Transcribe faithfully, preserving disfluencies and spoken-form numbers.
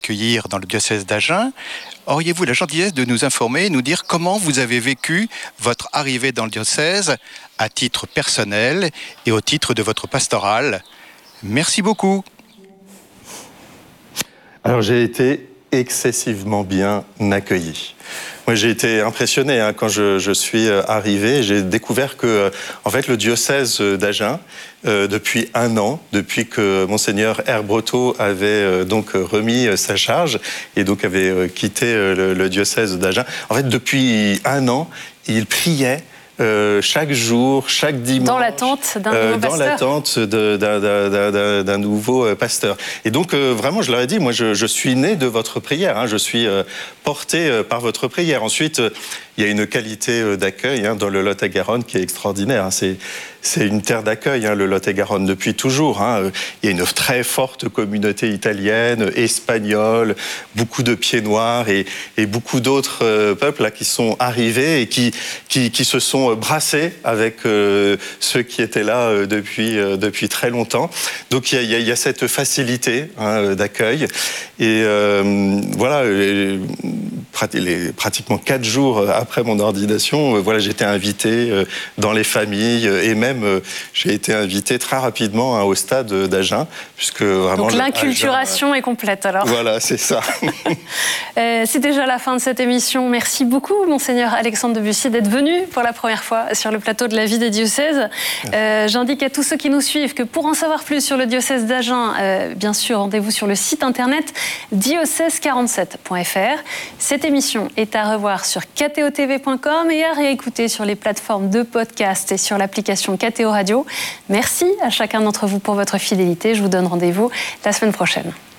accueillir dans le diocèse d'Agen. Auriez-vous la gentillesse de nous informer, nous dire comment vous avez vécu votre arrivée dans le diocèse à titre personnel et au titre de votre pastorale? Merci beaucoup. Alors j'ai été excessivement bien accueilli. Moi, j'ai été impressionné hein, quand je, je suis arrivé. J'ai découvert que, en fait, le diocèse d'Agen, euh, depuis un an, depuis que monseigneur Herbreteau avait euh, donc remis sa charge et donc avait euh, quitté euh, le, le diocèse d'Agen, en fait, depuis un an, il priait. Euh, chaque jour, chaque dimanche, dans l'attente d'un nouveau euh, dans pasteur. l'attente de, d'un, d'un, d'un, d'un nouveau euh, pasteur. Et donc, euh, vraiment, je leur ai dit, moi, je, je suis né de votre prière, hein, je suis euh, porté euh, par votre prière. Ensuite, euh, il y a une qualité euh, d'accueil hein, dans le Lot-et-Garonne qui est extraordinaire. Hein. C'est, c'est une terre d'accueil, hein, le Lot-et-Garonne, depuis toujours. Hein. Il y a une très forte communauté italienne, espagnole, beaucoup de pieds noirs et, et beaucoup d'autres euh, peuples là, qui sont arrivés et qui, qui, qui se sont brassés avec euh, ceux qui étaient là euh, depuis, euh, depuis très longtemps. Donc il y a, il y a cette facilité hein, d'accueil. Et euh, voilà, les, les, pratiquement quatre jours après mon ordination, euh, voilà, j'étais invité euh, dans les familles euh, et même euh, j'ai été invité très rapidement hein, au stade d'Agen. Puisque vraiment, donc l'inculturation Agen, est complète alors. Voilà, c'est ça. euh, c'est déjà la fin de cette émission. Merci beaucoup, monseigneur Alexandre de Bussy, d'être venu pour la première fois sur le plateau de la vie des diocèses. Euh, j'indique à tous ceux qui nous suivent que pour en savoir plus sur le diocèse d'Agen, euh, bien sûr, rendez-vous sur le site internet diocèse quarante-sept point f r. Cette émission est à revoir sur k t o t v point com et à réécouter sur les plateformes de podcast et sur l'application K T O Radio. Merci à chacun d'entre vous pour votre fidélité. Je vous donne rendez-vous la semaine prochaine.